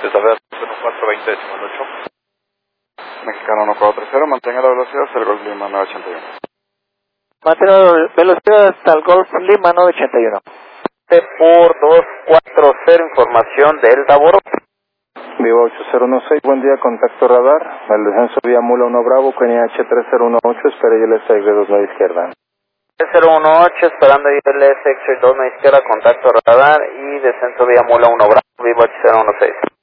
Delta Verde 1420 decimal 8. Mexicano 1430, mantenga la velocidad hasta el Golf Lima 981. Mantenga la velocidad hasta el Golf Lima 981. Por 240, información Delta Boro. Viva 8016, buen día, contacto radar, el descenso vía Mula 1 Bravo, QNH 3018, espera ILS X2 a izquierda. 3018, esperando ILS X2 a izquierda, contacto radar y descenso vía Mula 1 Bravo, Viva 8016.